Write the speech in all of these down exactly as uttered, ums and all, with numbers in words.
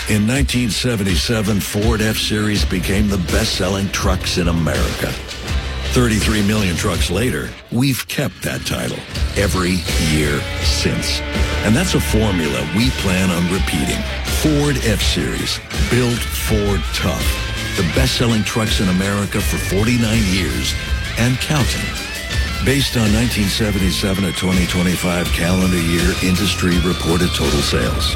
In nineteen seventy-seven, Ford F-Series became the best-selling trucks in America. thirty-three million trucks later, we've kept that title every year since. And that's a formula we plan on repeating. Ford F-Series, built Ford tough. The best-selling trucks in America for forty-nine years and counting. Based on nineteen seventy-seven to twenty twenty-five calendar year industry reported total sales.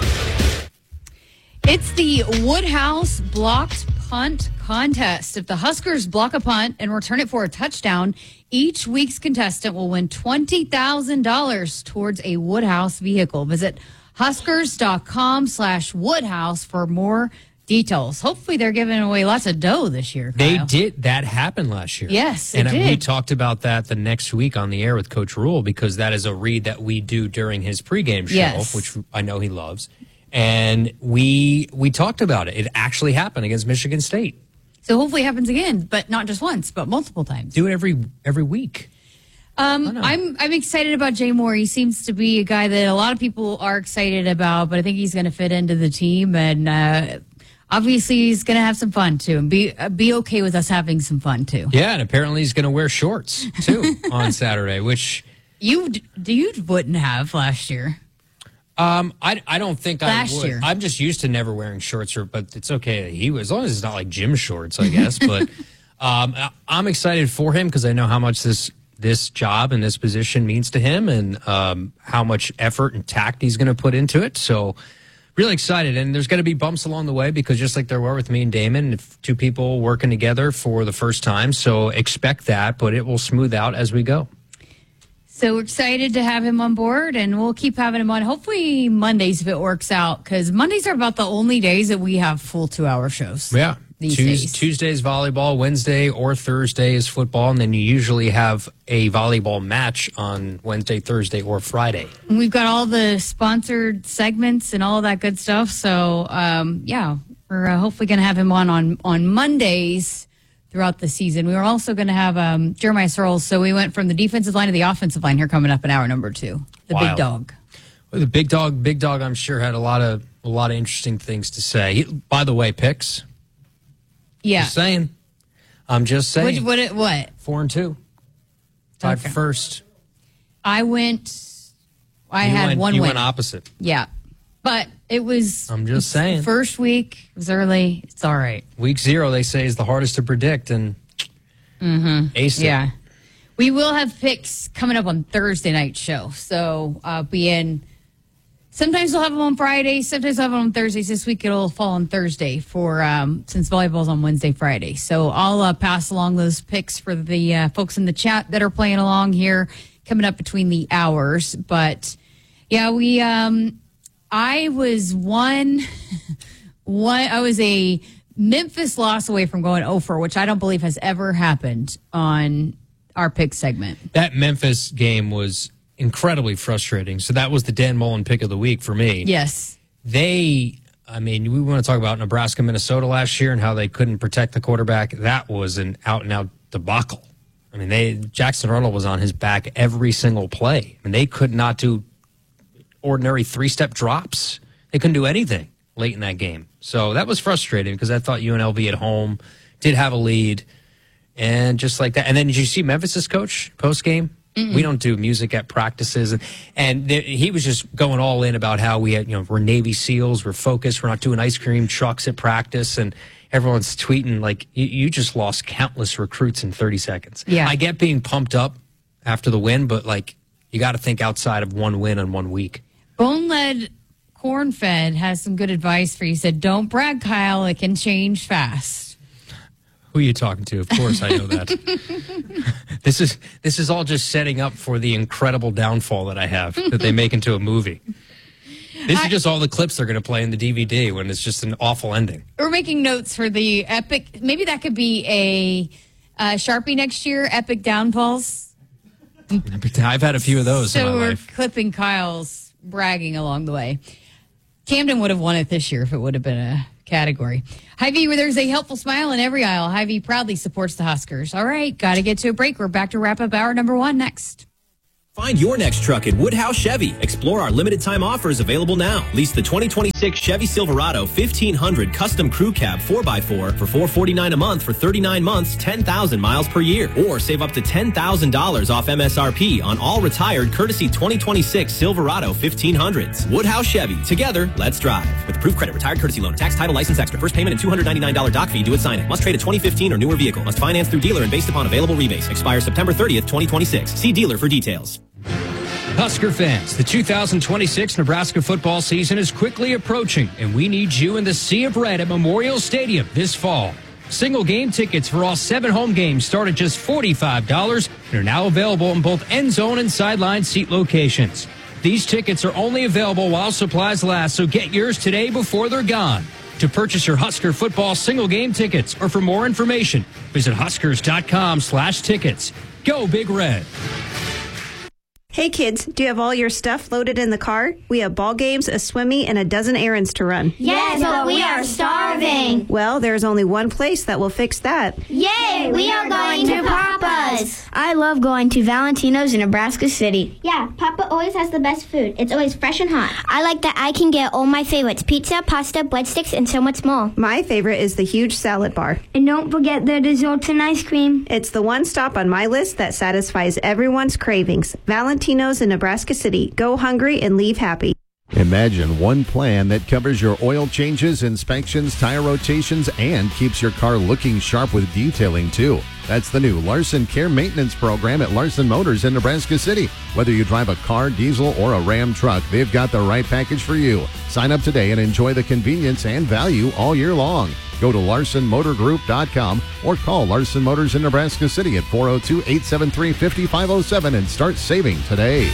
It's the Woodhouse blocked punt contest. If the Huskers block a punt and return it for a touchdown, each week's contestant will win twenty thousand dollars towards a Woodhouse vehicle. Visit huskers.com slash Woodhouse for more details. Hopefully they're giving away lots of dough this year, Kyle. They did. That happened last year. Yes, it and did. we talked about that the next week on the air with Coach Rule, because that is a read that we do during his pregame show, Yes. which I know he loves. And we we talked about it. It actually happened against Michigan State. So hopefully it happens again, but not just once, but multiple times. Do it every every week. Um, I'm I'm excited about Jay Moore. He seems to be a guy that a lot of people are excited about, but I think he's going to fit into the team, and uh, obviously he's going to have some fun too, and be uh, be okay with us having some fun too. Yeah, and apparently he's going to wear shorts too on Saturday, which you you wouldn't have last year. Um, I, I don't think Last I would. year. I'm just used to never wearing shorts, or, but it's okay. That he was, as long as it's not like gym shorts, I guess. But um, I, I'm excited for him because I know how much this this job and this position means to him, and um, how much effort and tact he's going to put into it. So really excited. And there's going to be bumps along the way, because just like there were with me and Damon, if two people working together for the first time. So expect that, but it will smooth out as we go. So we're excited to have him on board, and we'll keep having him on. Hopefully Mondays if it works out, because Mondays are about the only days that we have full two-hour shows. Yeah. These Tues- days. Tuesday's volleyball, Wednesday or Thursday is football, and then you usually have a volleyball match on Wednesday, Thursday, or Friday. And we've got all the sponsored segments and all of that good stuff. So, um, yeah, we're uh, hopefully going to have him on, on on Mondays throughout the season. We were also going to have um, Jeremiah Searles. So we went from the defensive line to the offensive line here coming up in hour number two. The Wild. big dog. Well, the big dog, big dog, I'm sure had a lot of a lot of interesting things to say. He, by the way, picks. Yeah. Just saying. I'm just saying. What? What? what? Four and two. Tied Okay. for first. I went. I You had went, one you win. went opposite. Yeah, but it was. I'm just saying. First week it was early. It's all right. Week zero, they say, is the hardest to predict, and Mm-hmm. aced it. Yeah. We will have picks coming up on Thursday night show. So uh, be in. Sometimes we'll have them on Friday. Sometimes we'll have them on Thursdays. This week it'll fall on Thursday for um, since volleyball's on Wednesday, Friday. So I'll uh, pass along those picks for the uh, folks in the chat that are playing along here coming up between the hours. But yeah, we. Um, I was one. one. I was a Memphis loss away from going oh for, which I don't believe has ever happened on our pick segment. That Memphis game was incredibly frustrating. So that was the Dan Mullen pick of the week for me. Yes. They, I mean, we want to talk about Nebraska, Minnesota last year and how they couldn't protect the quarterback. That was an out and out debacle. I mean, they Jackson Arnold was on his back every single play. I mean, they could not do ordinary three-step drops. They couldn't do anything late in that game. So that was frustrating because I thought U N L V at home did have a lead. And just like that. And then did you see Memphis's coach post-game? Mm-mm. We don't do music at practices. And, and th- he was just going all in about how we had, you know, we're Navy SEALs, we're focused, we're not doing ice cream trucks at practice. And everyone's tweeting like, you, you just lost countless recruits in thirty seconds. Yeah. I get being pumped up after the win, but like, you got to think outside of one win in one week. Bone-led corn-fed has some good advice for you. He said, don't brag, Kyle. It can change fast. Who are you talking to? Of course I know that. This is this is all just setting up for the incredible downfall that I have that they make into a movie. This I, is just all the clips they're going to play in the D V D when it's just an awful ending. We're making notes for the epic. Maybe that could be a uh, Sharpie next year, epic downfalls. I've had a few of those so in my we're life. Clipping Kyle's bragging along the way. Camden would have won it this year if it would have been a category. Hy-Vee, where there's a helpful smile in every aisle. Hy-Vee proudly supports the Huskers. All right, got to get to a break. We're back to wrap up hour number one next. Find your next truck at Woodhouse Chevy. Explore our limited time offers available now. Lease the twenty twenty-six Chevy Silverado fifteen hundred Custom Crew Cab four by four for four hundred forty-nine dollars a month for thirty-nine months, ten thousand miles per year. Or save up to ten thousand dollars off M S R P on all retired courtesy twenty twenty-six Silverado fifteen hundreds. Woodhouse Chevy. Together, let's drive. With approved credit, retired courtesy loaner, tax, title, license extra. First payment and two hundred ninety-nine dollars doc fee due at signing. Must trade a twenty fifteen or newer vehicle. Must finance through dealer and based upon available rebates. Expires September thirtieth, twenty twenty-six. See dealer for details. Husker fans, the two thousand twenty-six Nebraska football season is quickly approaching, and we need you in the Sea of Red at Memorial Stadium this fall. Single game tickets for all seven home games start at just forty-five dollars and are now available in both end zone and sideline seat locations. These tickets are only available while supplies last, so get yours today before they're gone. To purchase your Husker football single game tickets or for more information, visit huskers.com slash tickets. Go Big Red. Hey kids, do you have all your stuff loaded in the car? We have ball games, a swimmy, and a dozen errands to run. Yes, but we are starving. Well, there's only one place that will fix that. Yay, we are going to Papa's. I love going to Valentino's in Nebraska City. Yeah, Papa always has the best food. It's always fresh and hot. I like that I can get all my favorites, pizza, pasta, breadsticks, and so much more. My favorite is the huge salad bar. And don't forget the desserts and ice cream. It's the one stop on my list that satisfies everyone's cravings. Valentino's in Nebraska City. Go hungry and leave happy. Imagine one plan that covers your oil changes, inspections, tire rotations, and keeps your car looking sharp with detailing, too. That's the new Larson Care Maintenance Program at Larson Motors in Nebraska City. Whether you drive a car, diesel, or a Ram truck, they've got the right package for you. Sign up today and enjoy the convenience and value all year long. Go to larson motor group dot com or call Larson Motors in Nebraska City at four oh two, eight seven three, five five oh seven and start saving today.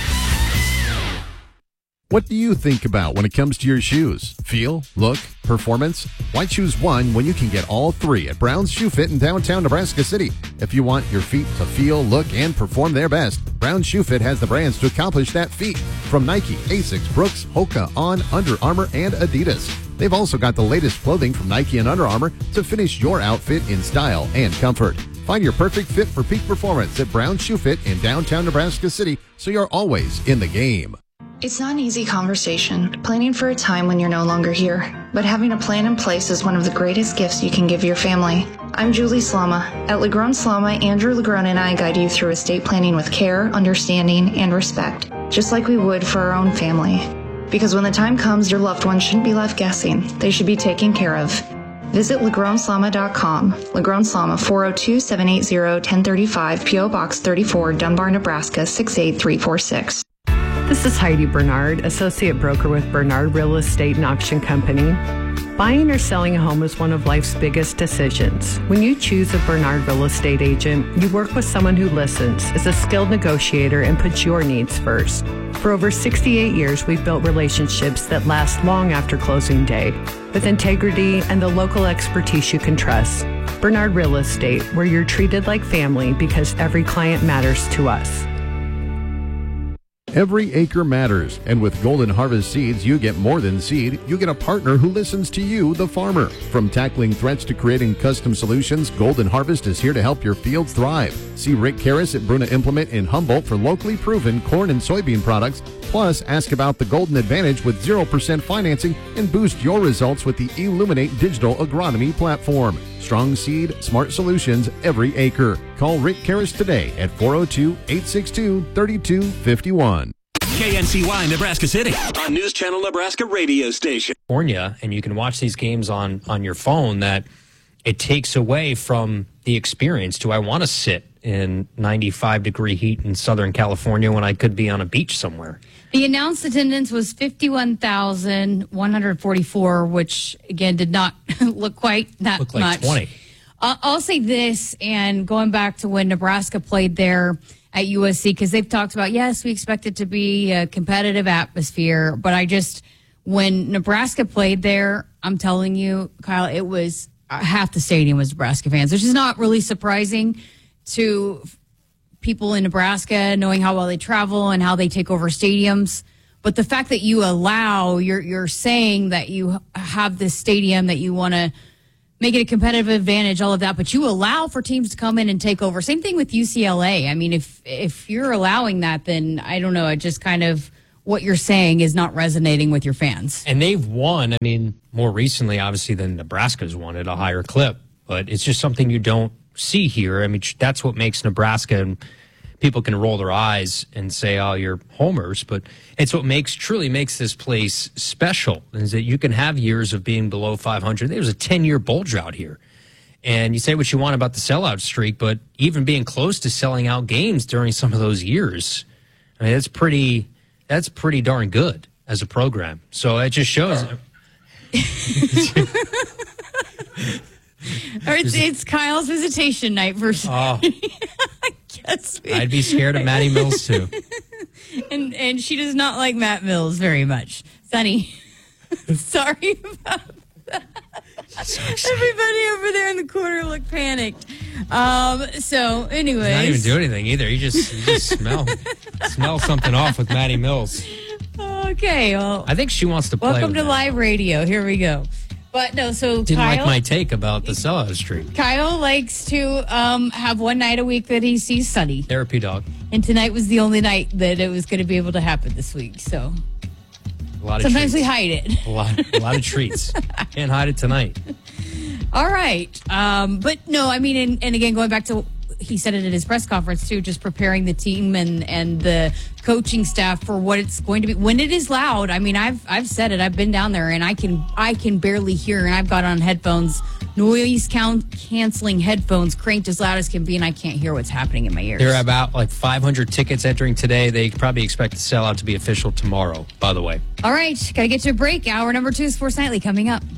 What do you think about when it comes to your shoes? Feel, look, performance? Why choose one when you can get all three at Brown's Shoe Fit in downtown Nebraska City? If you want your feet to feel, look, and perform their best, Brown's Shoe Fit has the brands to accomplish that feat. From Nike, Asics, Brooks, Hoka, On, Under Armour, and Adidas. They've also got the latest clothing from Nike and Under Armour to finish your outfit in style and comfort. Find your perfect fit for peak performance at Brown's Shoe Fit in downtown Nebraska City, so you're always in the game. It's not an easy conversation, planning for a time when you're no longer here, but having a plan in place is one of the greatest gifts you can give your family. I'm Julie Slama. At Legron Slama, Andrew Legron and I guide you through estate planning with care, understanding, and respect, just like we would for our own family. Because when the time comes, your loved one shouldn't be left guessing. They should be taken care of. Visit legron slama dot com. Legron Slama, four oh two, seven eight zero, one oh three five, P O Box thirty-four, Dunbar, Nebraska, six eight three four six. This is Heidi Bernard, Associate Broker with Bernard Real Estate and Auction Company. Buying or selling a home is one of life's biggest decisions. When you choose a Bernard Real Estate agent, you work with someone who listens, is a skilled negotiator, and puts your needs first. For over sixty-eight years, we've built relationships that last long after closing day, with integrity and the local expertise you can trust. Bernard Real Estate, where you're treated like family because every client matters to us. Every acre matters, and with Golden Harvest Seeds, you get more than seed. You get a partner who listens to you, the farmer. From tackling threats to creating custom solutions, Golden Harvest is here to help your fields thrive. See Rick Karras at Bruna Implement in Humboldt for locally proven corn and soybean products. Plus, ask about the Golden Advantage with zero percent financing and boost your results with the Illuminate Digital Agronomy platform. Strong seed, smart solutions every acre. Call Rick Karras today at four oh two, eight six two, three two five one. K N C Y Nebraska City on News Channel Nebraska radio station. California, and you can watch these games on, on your phone, that it takes away from the experience. Do I want to sit in ninety-five degree heat in Southern California when I could be on a beach somewhere? The announced attendance was fifty-one thousand one hundred forty-four, which, again, did not look quite that Looked like much. twenty. Uh, I'll say this, and going back to when Nebraska played there at U S C, because they've talked about, yes, we expect it to be a competitive atmosphere, but I just, when Nebraska played there, I'm telling you, Kyle, it was, uh, half the stadium was Nebraska fans, which is not really surprising to people in Nebraska, knowing how well they travel and how they take over stadiums. But the fact that you allow, you're you're saying that you have this stadium that you want to make it a competitive advantage, all of that, but you allow for teams to come in and take over. Same thing with U C L A. I mean, if if you're allowing that, then I don't know, it just kind of what you're saying is not resonating with your fans. And they've won, I mean, more recently, obviously, than Nebraska's won at a higher clip, but it's just something you don't see here. I mean, that's what makes Nebraska, and people can roll their eyes and say, oh, you're homers, but it's what makes truly makes this place special, is that you can have years of being below five hundred. There was a ten-year bowl drought here. And you say what you want about the sellout streak, but even being close to selling out games during some of those years, I mean, that's pretty, that's pretty darn good as a program. So it just shows. Or it's, it's Kyle's visitation night versus. Oh. I guess we, I'd be scared of Matty Mills too. and and she does not like Matt Mills very much. Sonny, sorry about that. So everybody over there in the corner looked panicked. Um. So, anyways, not even do anything either. You just, you just smell smell something off with Matty Mills. Okay. Well, I think she wants to play. Welcome with to that. live radio. Here we go. But no, so Didn't Kyle, like my take about the sellout streak. Kyle likes to um, have one night a week that he sees Sunny. Therapy dog. And tonight was the only night that it was going to be able to happen this week. So a lot of sometimes treats. we hide it. A lot, a lot of treats. Can't hide it tonight. All right. Um, but no, I mean, and, and again, going back to, he said it at his press conference too, just preparing the team and, and the coaching staff for what it's going to be. When it is loud, I mean, I've I've said it. I've been down there and I can I can barely hear. And I've got on headphones, noise count, canceling headphones cranked as loud as can be, and I can't hear what's happening in my ears. There are about like five hundred tickets entering today. They probably expect the sellout to be official tomorrow, by the way. All right. Got to get to a break. Hour number two, Sports Nightly, coming up.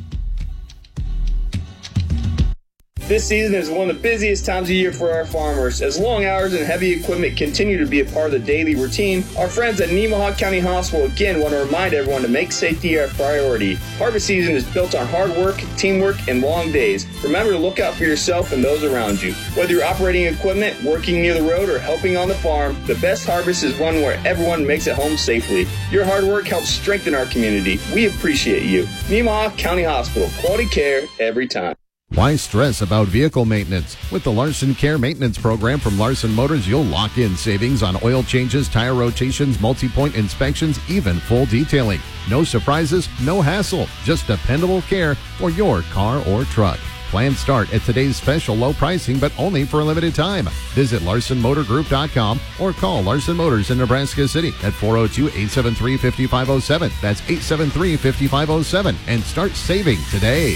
This season is one of the busiest times of year for our farmers. As long hours and heavy equipment continue to be a part of the daily routine, our friends at Nemaha County Hospital again want to remind everyone to make safety a priority. Harvest season is built on hard work, teamwork, and long days. Remember to look out for yourself and those around you. Whether you're operating equipment, working near the road, or helping on the farm, the best harvest is one where everyone makes it home safely. Your hard work helps strengthen our community. We appreciate you. Nemaha County Hospital. Quality care every time. Why stress about vehicle maintenance? With the Larson Care Maintenance Program from Larson Motors, you'll lock in savings on oil changes, tire rotations, multi-point inspections, even full detailing. No surprises, no hassle, just dependable care for your car or truck. Plans start at today's special low pricing, but only for a limited time. Visit Larson Motor Group dot com or call Larson Motors in Nebraska City at four oh two, eight seven three, five five oh seven. That's eight seven three, five five oh seven, and start saving today.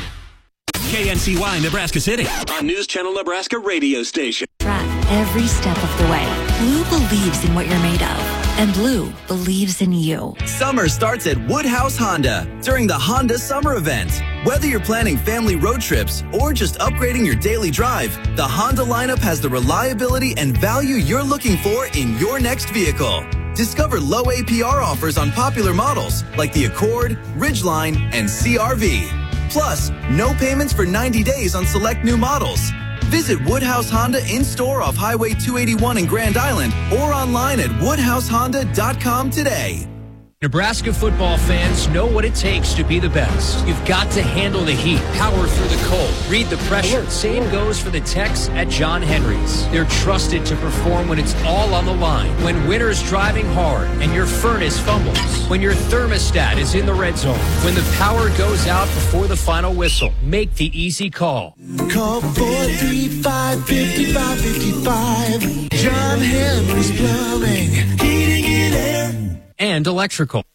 K N C Y Nebraska City on News Channel Nebraska radio station. Track every step of the way. Blue believes in what you're made of, and Blue believes in you. Summer starts at Woodhouse Honda during the Honda Summer Event. Whether you're planning family road trips or just upgrading your daily drive, the Honda lineup has the reliability and value you're looking for in your next vehicle. Discover low A P R offers on popular models like the Accord, Ridgeline, and C R V. Plus, no payments for ninety days on select new models. Visit Woodhouse Honda in-store off Highway two eighty-one in Grand Island or online at woodhouse honda dot com today. Nebraska football fans know what it takes to be the best. You've got to handle the heat, power through the cold, read the pressure. Same goes for the techs at John Henry's. They're trusted to perform when it's all on the line. When winter's driving hard and your furnace fumbles. When your thermostat is in the red zone. When the power goes out before the final whistle. Make the easy call. Call four three five, five five five five. John Henry's Plumbing, Heating and Air. And electrical.